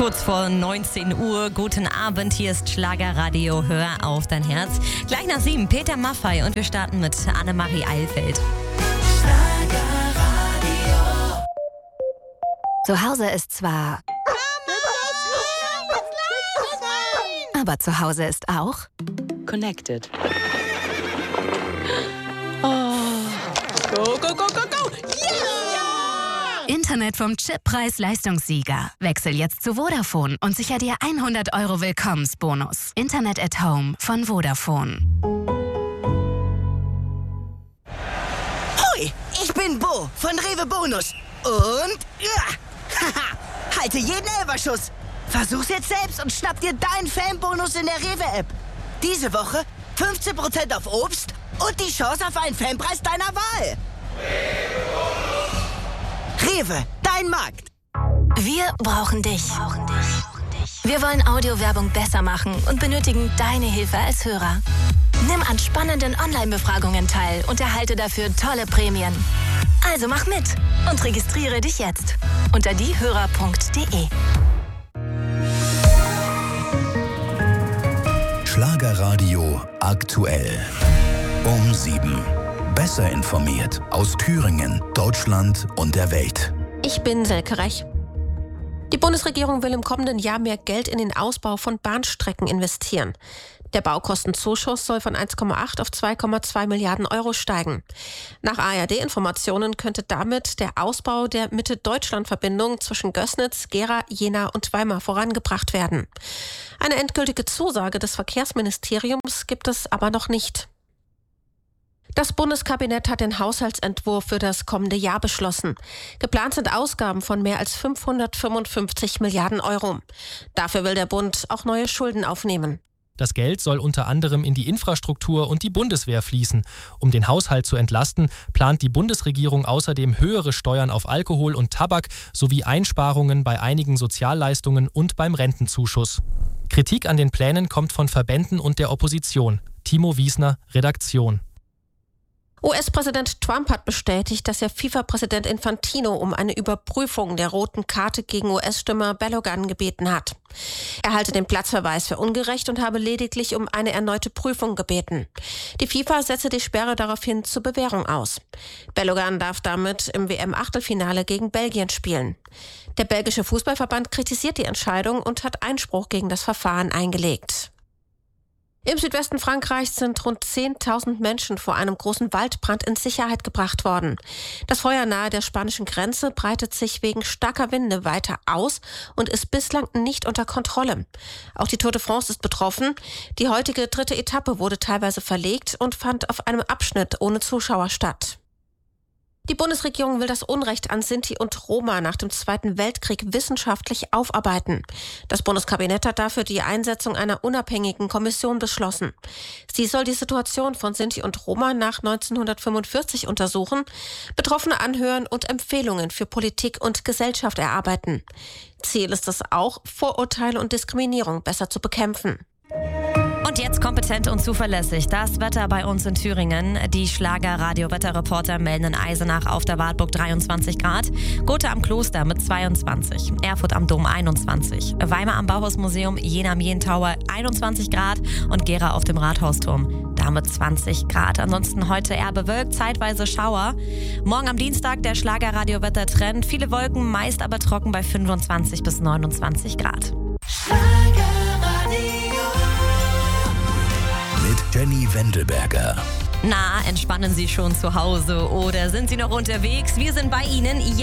Kurz vor 19 Uhr. Guten Abend, hier ist Schlagerradio. Hör auf dein Herz. Gleich nach 7 Peter Maffay und wir starten mit Annemarie Eilfeld. Schlagerradio. Zu Hause ist zwar... aber zu Hause ist auch... Connected. Oh. Go, go, go, go, go! Yeah! Internet vom Chip-Preis-Leistungssieger. Wechsel jetzt zu Vodafone und sicher dir 100 € Willkommensbonus. Internet at Home von Vodafone. Hoi, ich bin Bo von Rewe Bonus. Und... halte jeden Elferschuss. Versuch's jetzt selbst und schnapp dir deinen Fanbonus in der Rewe-App. Diese Woche 15% auf Obst und die Chance auf einen Fanpreis deiner Wahl. Rewe, dein Markt. Wir brauchen dich. Wir wollen Audiowerbung besser machen und benötigen deine Hilfe als Hörer. Nimm an spannenden Online-Befragungen teil und erhalte dafür tolle Prämien. Also mach mit und registriere dich jetzt unter diehörer.de. Schlagerradio aktuell. Um 7. Besser informiert aus Thüringen, Deutschland und der Welt. Ich bin Selke Rech. Die Bundesregierung will im kommenden Jahr mehr Geld in den Ausbau von Bahnstrecken investieren. Der Baukostenzuschuss soll von 1,8 auf 2,2 Milliarden € steigen. Nach ARD-Informationen könnte damit der Ausbau der Mitte-Deutschland-Verbindung zwischen Gößnitz, Gera, Jena und Weimar vorangebracht werden. Eine endgültige Zusage des Verkehrsministeriums gibt es aber noch nicht. Das Bundeskabinett hat den Haushaltsentwurf für das kommende Jahr beschlossen. Geplant sind Ausgaben von mehr als 555 Milliarden €. Dafür will der Bund auch neue Schulden aufnehmen. Das Geld soll unter anderem in die Infrastruktur und die Bundeswehr fließen. Um den Haushalt zu entlasten, plant die Bundesregierung außerdem höhere Steuern auf Alkohol und Tabak sowie Einsparungen bei einigen Sozialleistungen und beim Rentenzuschuss. Kritik an den Plänen kommt von Verbänden und der Opposition. Timo Wiesner, Redaktion. US-Präsident Trump hat bestätigt, dass er FIFA-Präsident Infantino um eine Überprüfung der roten Karte gegen US-Stürmer Balogun gebeten hat. Er halte den Platzverweis für ungerecht und habe lediglich um eine erneute Prüfung gebeten. Die FIFA setze die Sperre daraufhin zur Bewährung aus. Balogun darf damit im WM-Achtelfinale gegen Belgien spielen. Der belgische Fußballverband kritisiert die Entscheidung und hat Einspruch gegen das Verfahren eingelegt. Im Südwesten Frankreichs sind rund 10.000 Menschen vor einem großen Waldbrand in Sicherheit gebracht worden. Das Feuer nahe der spanischen Grenze breitet sich wegen starker Winde weiter aus und ist bislang nicht unter Kontrolle. Auch die Tour de France ist betroffen. Die heutige 3. Etappe wurde teilweise verlegt und fand auf einem Abschnitt ohne Zuschauer statt. Die Bundesregierung will das Unrecht an Sinti und Roma nach dem Zweiten Weltkrieg wissenschaftlich aufarbeiten. Das Bundeskabinett hat dafür die Einsetzung einer unabhängigen Kommission beschlossen. Sie soll die Situation von Sinti und Roma nach 1945 untersuchen, Betroffene anhören und Empfehlungen für Politik und Gesellschaft erarbeiten. Ziel ist es auch, Vorurteile und Diskriminierung besser zu bekämpfen. Und jetzt kompetent und zuverlässig. Das Wetter bei uns in Thüringen. Die Schlager-Radio-Wetterreporter melden in Eisenach auf der Wartburg 23 Grad, Gotha am Kloster mit 22, Erfurt am Dom 21, Weimar am Bauhausmuseum, Jena am Jentauer 21 Grad und Gera auf dem Rathausturm damit 20 Grad. Ansonsten heute eher bewölkt, zeitweise Schauer. Morgen am Dienstag der Schlager-Radio-Wettertrend. Viele Wolken, meist aber trocken bei 25 bis 29 Grad. Mit Jenny Wendelberger. Na, entspannen Sie schon zu Hause oder sind Sie noch unterwegs? Wir sind bei Ihnen.